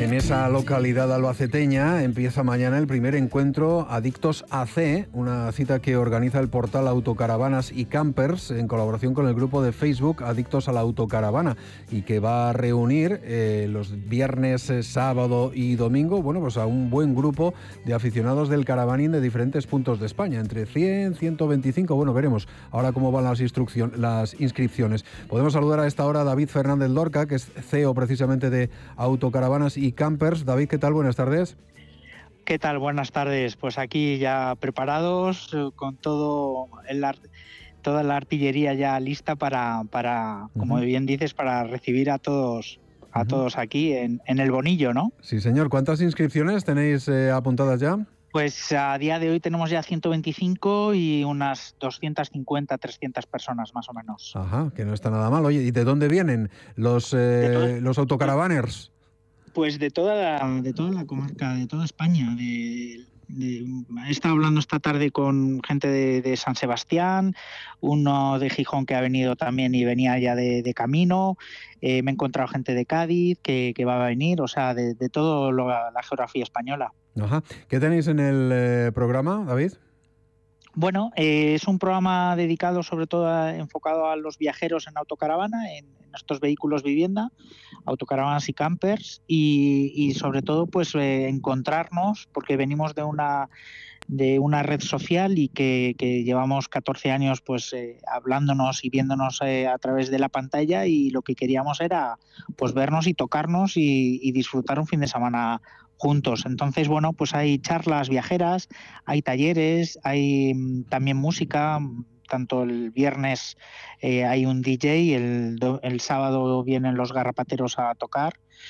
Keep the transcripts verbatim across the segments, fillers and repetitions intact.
En esa localidad albaceteña empieza mañana el primer encuentro Adictos A C, una cita que organiza el portal Autocaravanas y Campers en colaboración con el grupo de Facebook Adictos a la Autocaravana, y que va a reunir eh, los viernes, eh, sábado y domingo, bueno, pues a un buen grupo de aficionados del caravaning de diferentes puntos de España, entre cien, ciento veinticinco, bueno, veremos ahora cómo van las, instrucción, las inscripciones. Podemos saludar a esta hora a David Fernández Lorca, que es C E O precisamente de Autocaravanas y Campers. David, ¿qué tal? Buenas tardes. ¿Qué tal? Buenas tardes. Pues aquí ya preparados, con todo el art- toda la artillería ya lista para, para uh-huh. como bien dices, para recibir a todos a uh-huh. todos aquí en, en el Bonillo, ¿no? Sí, señor. ¿Cuántas inscripciones tenéis eh, apuntadas ya? Pues a día de hoy tenemos ya ciento veinticinco y unas doscientas cincuenta, trescientas personas más o menos. Ajá, que no está nada mal. Oye, ¿y de dónde vienen los, eh, los autocaravaners? Pues de toda la, de toda la comarca, de toda España. De, de, he estado hablando esta tarde con gente de, de San Sebastián, uno de Gijón que ha venido también y venía ya de, de camino. Eh, me he encontrado gente de Cádiz que, que va a venir, o sea, de, de toda la geografía española. Ajá. ¿Qué tenéis en el eh, programa, David? Bueno, eh, es un programa dedicado sobre todo a, enfocado a los viajeros en autocaravana, en, en estos vehículos vivienda, autocaravanas y campers, y, y sobre todo pues eh, encontrarnos, porque venimos de una de una red social y que, que llevamos catorce años pues eh, hablándonos y viéndonos eh, a través de la pantalla, y lo que queríamos era pues vernos y tocarnos y, y disfrutar un fin de semana juntos. Entonces, bueno, pues hay charlas viajeras, hay talleres, hay mmm, también música. Tanto el viernes eh, hay un D J, el, do, el sábado vienen los garrapateros a tocar,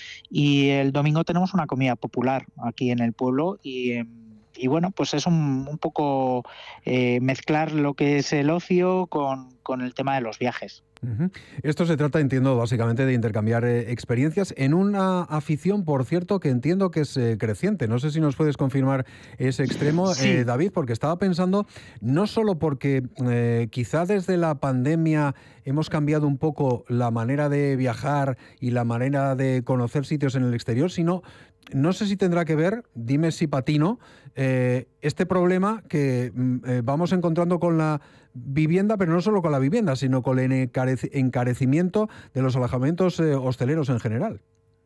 y el domingo tenemos una comida popular aquí en el pueblo. Y eh, Y bueno, pues es un, un poco eh, mezclar lo que es el ocio con, con el tema de los viajes. Uh-huh. Esto se trata, entiendo, básicamente de intercambiar eh, experiencias en una afición, por cierto, que entiendo que es eh, creciente. No sé si nos puedes confirmar ese extremo, sí. eh, David, porque estaba pensando, no solo porque eh, quizá desde la pandemia hemos cambiado un poco la manera de viajar y la manera de conocer sitios en el exterior, sino... No sé si tendrá que ver, dime si patino, eh, este problema que eh, vamos encontrando con la vivienda, pero no solo con la vivienda, sino con el encarecimiento de los alojamientos eh, hosteleros en general.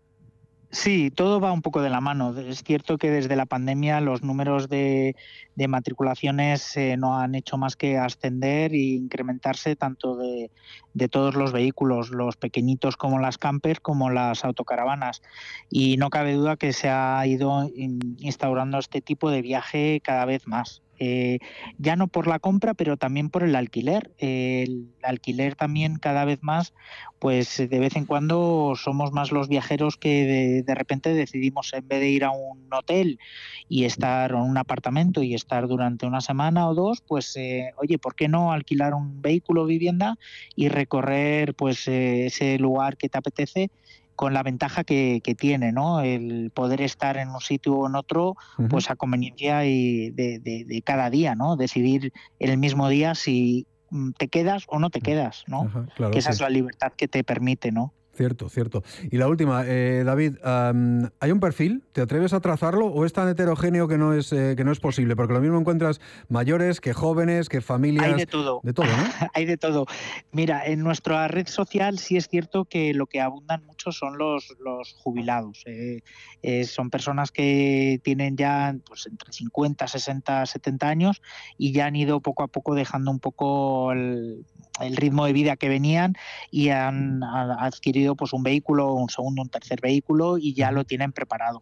Sí, todo va un poco de la mano. Es cierto que desde la pandemia los números de, de matriculaciones eh, no han hecho más que ascender e incrementarse, tanto de, de todos los vehículos, los pequeñitos como las campers, como las autocaravanas. Y no cabe duda que se ha ido instaurando este tipo de viaje cada vez más. Eh, ya no por la compra, pero también por el alquiler. Eh, el alquiler también cada vez más, pues de vez en cuando somos más los viajeros que de, de repente decidimos, en vez de ir a un hotel y estar en un apartamento y estar durante una semana o dos, pues eh, oye, ¿por qué no alquilar un vehículo vivienda y recorrer pues eh, ese lugar que te apetece? Con la ventaja que, que tiene, ¿no? El poder estar en un sitio o en otro, uh-huh. pues a conveniencia y de, de, de cada día, ¿no? Decidir el mismo día si te quedas o no te quedas, ¿no? Ajá, claro, que esa sí. es la libertad que te permite, ¿no? Cierto, cierto. Y la última, eh, David, um, ¿hay un perfil? ¿Te atreves a trazarlo o es tan heterogéneo que no es eh, que no es posible? Porque lo mismo encuentras mayores que jóvenes, que familias... Hay de todo. De todo, ¿no? Hay de todo. Mira, en nuestra red social sí es cierto que lo que abundan mucho son los, los jubilados. Eh, eh, son personas que tienen ya pues entre cincuenta, sesenta, setenta años y ya han ido poco a poco dejando un poco el, el ritmo de vida que venían y han, han adquirido pues un vehículo, un segundo, un tercer vehículo y ya lo tienen preparado.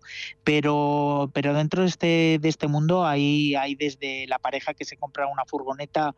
Pero, pero dentro de este, de este mundo hay, hay desde la pareja que se compra una furgoneta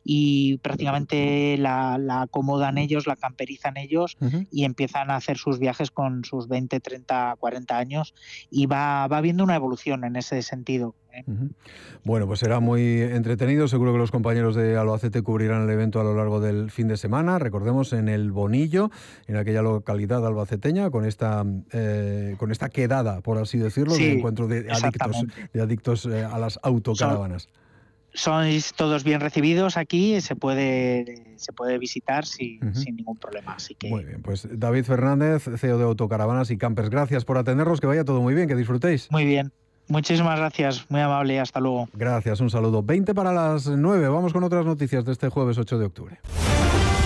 y prácticamente la, la acomodan ellos, la camperizan ellos uh-huh. y empiezan a hacer sus viajes con sus veinte, treinta, cuarenta años y va, va habiendo una evolución en ese sentido. ¿eh? Uh-huh. Bueno, pues será muy entretenido. Seguro que los compañeros de Albacete cubrirán el evento a lo largo del fin de semana. Recordemos, en el Bonillo, en aquella localidad albaceteña, con esta eh, con esta quedada, por así decirlo, sí, de encuentro de adictos, de adictos eh, a las autocaravanas. Son... sois todos bien recibidos aquí, se puede se puede visitar sin, uh-huh. sin ningún problema. Así que... Muy bien, pues David Fernández, C E O de Autocaravanas y Campers, gracias por atendernos, que vaya todo muy bien, que disfrutéis. Muy bien, muchísimas gracias, muy amable, hasta luego. Gracias, un saludo. veinte para las nueve, vamos con otras noticias de este jueves ocho de octubre.